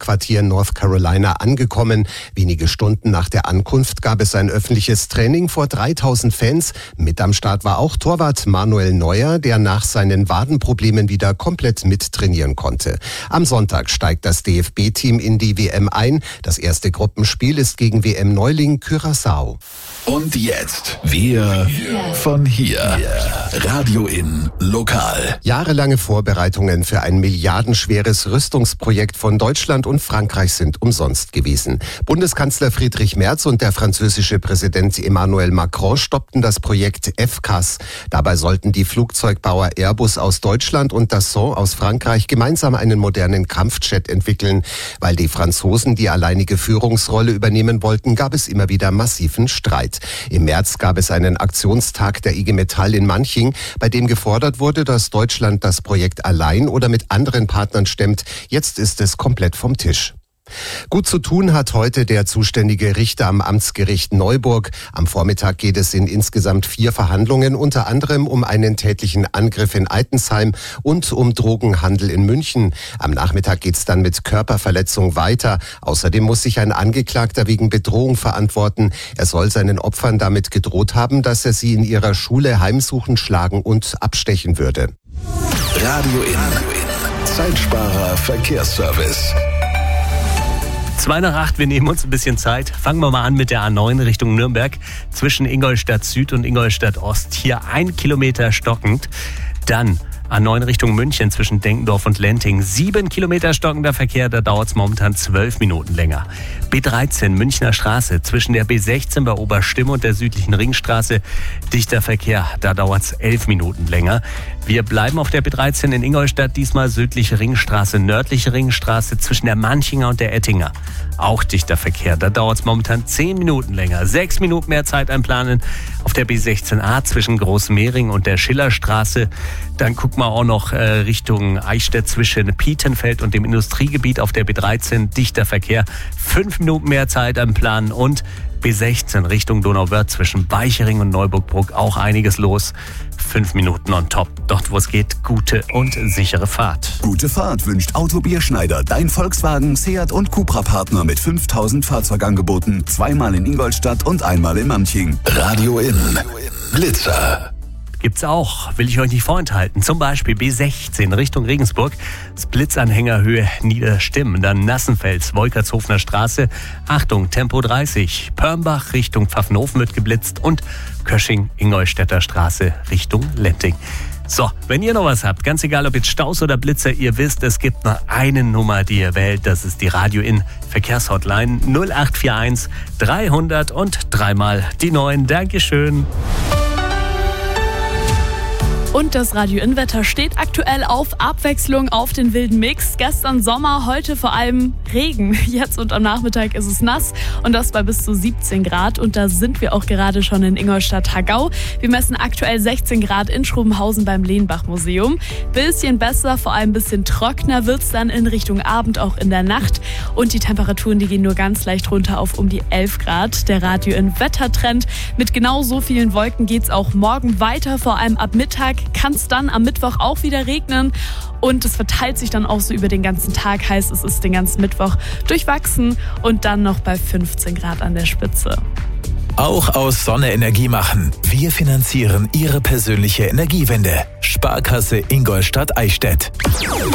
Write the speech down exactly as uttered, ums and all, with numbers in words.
Hauptquartier North Carolina angekommen. Wenige Stunden nach der Ankunft gab es ein öffentliches Training vor dreitausend Fans. Mit am Start war auch Torwart Manuel Neuer, der nach seinen Wadenproblemen wieder komplett mittrainieren konnte. Am Sonntag steigt das D F B-Team in die W M ein. Das erste Gruppenspiel ist gegen W M-Neuling Curaçao. Und jetzt wir von hier. Radio in Lokal. Jahrelange Vorbereitungen für ein milliardenschweres Rüstungsprojekt von Deutschland und Frankreich sind umsonst gewesen. Bundeskanzler Friedrich Merz und der französische Präsident Emmanuel Macron stoppten das Projekt F C A S. Dabei sollten die Flugzeugbauer Airbus aus Deutschland und Dassault aus Frankreich gemeinsam einen modernen Kampfjet entwickeln. Weil die Franzosen die alleinige Führungsrolle übernehmen wollten, gab es immer wieder massiven Streit. Im März gab es einen Aktionstag der I G Metall in Manching, bei dem gefordert wurde, dass Deutschland das Projekt allein oder mit anderen Partnern stemmt. Jetzt ist es komplett vom Tisch. Gut zu tun hat heute der zuständige Richter am Amtsgericht Neuburg. Am Vormittag geht es in insgesamt vier Verhandlungen, unter anderem um einen tätlichen Angriff in Eitensheim und um Drogenhandel in München. Am Nachmittag geht es dann mit Körperverletzung weiter. Außerdem muss sich ein Angeklagter wegen Bedrohung verantworten. Er soll seinen Opfern damit gedroht haben, dass er sie in ihrer Schule heimsuchen, schlagen und abstechen würde. Radio in Zeitsparer Verkehrsservice. Zwei nach acht, wir nehmen uns ein bisschen Zeit. Fangen wir mal an mit der A neun Richtung Nürnberg. Zwischen Ingolstadt Süd und Ingolstadt Ost. Hier ein Kilometer stockend. Dann A neun Richtung München zwischen Denkendorf und Lenting. Sieben Kilometer stockender Verkehr, da dauert es momentan zwölf Minuten länger. B dreizehn Münchner Straße zwischen der B sechzehn bei Oberstimm und der südlichen Ringstraße. Dichter Verkehr, da dauert es elf Minuten länger. Wir bleiben auf der B dreizehn in Ingolstadt, diesmal südliche Ringstraße, nördliche Ringstraße zwischen der Manchinger und der Ettinger. Auch dichter Verkehr, da dauert es momentan zehn Minuten länger. Sechs Minuten mehr Zeit einplanen auf der B sechzehn A zwischen Großmehring und der Schillerstraße. Dann gucken wir auch noch äh, Richtung Eichstätt zwischen Pietenfeld und dem Industriegebiet auf der B dreizehn. Dichter Verkehr, fünf Minuten mehr Zeit einplanen und B sechzehn Richtung Donauwörth zwischen Beichering und Neuburgbruck auch einiges los. Fünf Minuten on top. Dort, wo es geht, gute und sichere Fahrt. Gute Fahrt wünscht Auto Bierschneider, dein Volkswagen, Seat und Cupra-Partner mit fünftausend Fahrzeugangeboten. Zweimal in Ingolstadt und einmal in Manching. Radio in Glitzer. Gibt's auch, will ich euch nicht vorenthalten. Zum Beispiel B sechzehn Richtung Regensburg, Splitzanhängerhöhe Niederstimmen, dann Nassenfels, Wolkertshofener Straße, Achtung, Tempo dreißig, Pörmbach Richtung Pfaffenhofen wird geblitzt und Kösching, Ingolstädter Straße Richtung Lenting. So, wenn ihr noch was habt, ganz egal ob jetzt Staus oder Blitzer, ihr wisst, es gibt nur eine Nummer, die ihr wählt, das ist die Radio in Verkehrshotline null acht vier eins dreihundert und dreimal die neun. Dankeschön. Und das Radio-In-Wetter steht aktuell auf Abwechslung, auf den wilden Mix. Gestern Sommer, heute vor allem Regen. Jetzt und am Nachmittag ist es nass und das bei bis zu siebzehn Grad. Und da sind wir auch gerade schon in Ingolstadt-Hagau. Wir messen aktuell sechzehn Grad in Schrobenhausen beim Lehnbach-Museum. Bisschen besser, vor allem ein bisschen trockener wird es dann in Richtung Abend, auch in der Nacht. Und die Temperaturen, die gehen nur ganz leicht runter auf um die elf Grad. Der Radio-In-Wettertrend. Mit genau so vielen Wolken geht es auch morgen weiter, vor allem ab Mittag. Kann es dann am Mittwoch auch wieder regnen und es verteilt sich dann auch so über den ganzen Tag, heißt es ist den ganzen Mittwoch durchwachsen und dann noch bei fünfzehn Grad an der Spitze. Auch aus Sonne Energie machen. Wir finanzieren Ihre persönliche Energiewende. Sparkasse Ingolstadt-Eichstätt.